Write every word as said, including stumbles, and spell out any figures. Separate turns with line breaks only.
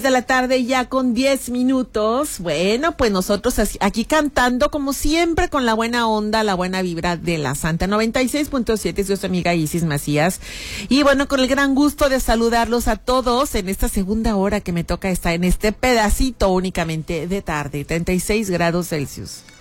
De la tarde ya con diez minutos. Bueno, pues nosotros aquí cantando como siempre con la buena onda, la buena vibra de la Santa noventa y seis punto siete. Soy su amiga Isis Macías y bueno, con el gran gusto de saludarlos a todos en esta segunda hora que me toca estar en este pedacito únicamente de tarde, treinta y seis grados Celsius.